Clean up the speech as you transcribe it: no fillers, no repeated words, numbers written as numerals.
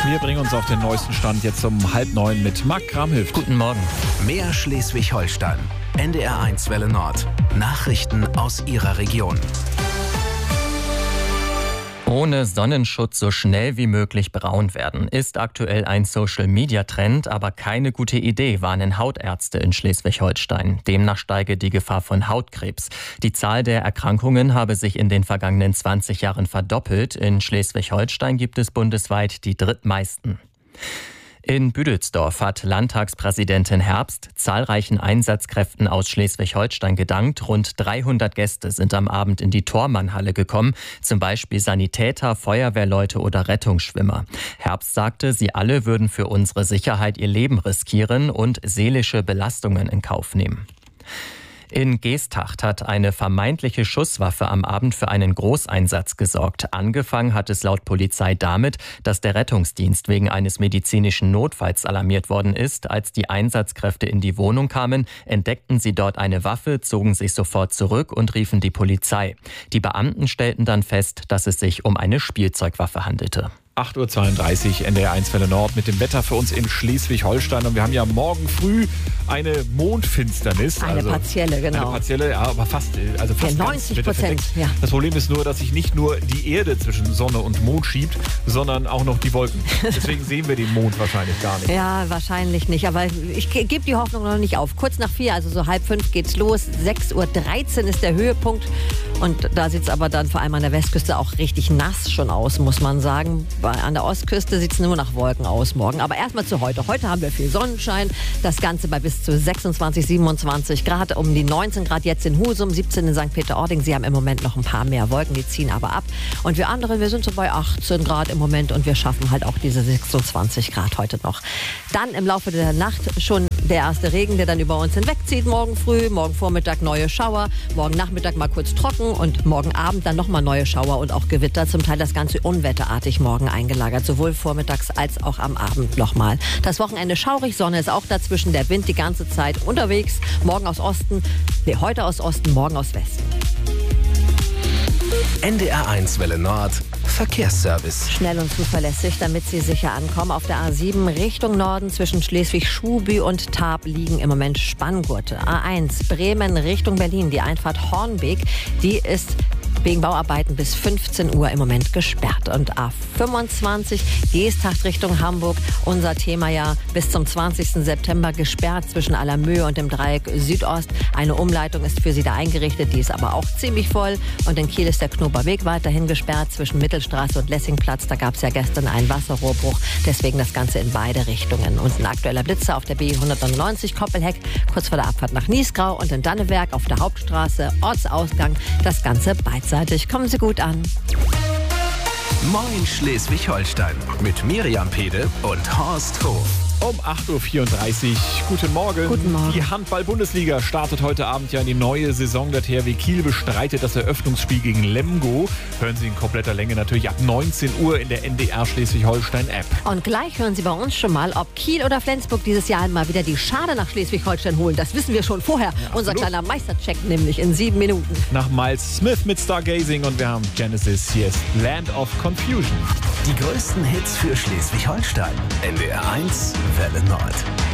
Wir bringen uns auf den neuesten Stand jetzt um 8:30 mit Marc Kramhilft. Guten Morgen. Mehr Schleswig-Holstein. NDR1 Welle Nord. Nachrichten aus Ihrer Region. Ohne Sonnenschutz so schnell wie möglich braun werden, ist aktuell ein Social-Media-Trend, aber keine gute Idee, warnen Hautärzte in Schleswig-Holstein. Demnach steige die Gefahr von Hautkrebs. Die Zahl der Erkrankungen habe sich in den vergangenen 20 Jahren verdoppelt. In Schleswig-Holstein gibt es bundesweit die drittmeisten. In Büdelsdorf hat Landtagspräsidentin Herbst zahlreichen Einsatzkräften aus Schleswig-Holstein gedankt. Rund 300 Gäste sind am Abend in die Thormannhalle gekommen, zum Beispiel Sanitäter, Feuerwehrleute oder Rettungsschwimmer. Herbst sagte, sie alle würden für unsere Sicherheit ihr Leben riskieren und seelische Belastungen in Kauf nehmen. In Geesthacht hat eine vermeintliche Schusswaffe am Abend für einen Großeinsatz gesorgt. Angefangen hat es laut Polizei damit, dass der Rettungsdienst wegen eines medizinischen Notfalls alarmiert worden ist. Als die Einsatzkräfte in die Wohnung kamen, entdeckten sie dort eine Waffe, zogen sich sofort zurück und riefen die Polizei. Die Beamten stellten dann fest, dass es sich um eine Spielzeugwaffe handelte. 8:32 Uhr, NDR1 Welle Nord mit dem Wetter für uns in Schleswig-Holstein. Und wir haben ja morgen früh eine Mondfinsternis. Eine partielle, genau. Eine partielle, ja, aber fast ja, 90%. Ja. Das Problem ist nur, dass sich nicht nur die Erde zwischen Sonne und Mond schiebt, sondern auch noch die Wolken. Deswegen sehen wir den Mond wahrscheinlich gar nicht. Ja, wahrscheinlich nicht. Aber ich gebe die Hoffnung noch nicht auf. Kurz nach 4, also so 4:30 geht's los. 6:13 Uhr ist der Höhepunkt. Und da sieht es aber dann vor allem an der Westküste auch richtig nass schon aus, muss man sagen. An der Ostküste sieht es nur nach Wolken aus morgen. Aber erstmal zu heute. Heute haben wir viel Sonnenschein. Das Ganze bei bis zu 26, 27 Grad. Um die 19 Grad jetzt in Husum, 17 in St. Peter-Ording. Sie haben im Moment noch ein paar mehr Wolken, die ziehen aber ab. Und wir anderen, wir sind so bei 18 Grad im Moment und wir schaffen halt auch diese 26 Grad heute noch. Dann im Laufe der Nacht schon der erste Regen, der dann über uns hinwegzieht. Morgen früh, morgen Vormittag neue Schauer. Morgen Nachmittag mal kurz trocken und morgen Abend dann nochmal neue Schauer und auch Gewitter. Zum Teil das Ganze unwetterartig morgen eingelagert. Sowohl vormittags als auch am Abend nochmal. Das Wochenende schaurig, Sonne ist auch dazwischen. Der Wind die ganze Zeit unterwegs. Morgen aus Osten, heute aus Osten, morgen aus Westen. NDR1 Welle Nord. Verkehrsservice. Schnell und zuverlässig, damit Sie sicher ankommen. Auf der A7 Richtung Norden zwischen Schleswig-Schuby und Tarp liegen im Moment Spanngurte. A1 Bremen Richtung Berlin, die Einfahrt Hornbeek, die ist wegen Bauarbeiten bis 15 Uhr im Moment gesperrt. Und A25 Geesthacht Richtung Hamburg, unser Thema ja bis zum 20. September gesperrt zwischen Allermöhe und dem Dreieck Südost. Eine Umleitung ist für Sie da eingerichtet, die ist aber auch ziemlich voll. Und in Kiel ist der Knoberweg weiterhin gesperrt zwischen Mittelstraße und Lessingplatz. Da gab es ja gestern einen Wasserrohrbruch, deswegen das Ganze in beide Richtungen. Und ein aktueller Blitzer auf der B199 Koppelheck, kurz vor der Abfahrt nach Niesgrau und in Dannewerk auf der Hauptstraße, Ortsausgang, das Ganze beidseitig. Kommen Sie gut an. Moin Schleswig-Holstein mit Miriam Pede und Horst Hof. Um 8:34 Uhr. Guten Morgen. Guten Morgen. Die Handball-Bundesliga startet heute Abend ja in die neue Saison. Der THW Kiel bestreitet das Eröffnungsspiel gegen Lemgo. Hören Sie in kompletter Länge natürlich ab 19 Uhr in der NDR Schleswig-Holstein-App. Und gleich hören Sie bei uns schon mal, ob Kiel oder Flensburg dieses Jahr mal wieder die Schale nach Schleswig-Holstein holen. Das wissen wir schon vorher. Ja, unser kleiner Meistercheck nämlich in 7 Minuten. Nach Miles Smith mit Stargazing und wir haben Genesis. Hier ist Land of Confusion. Die größten Hits für Schleswig-Holstein. NDR1 Welle Nord.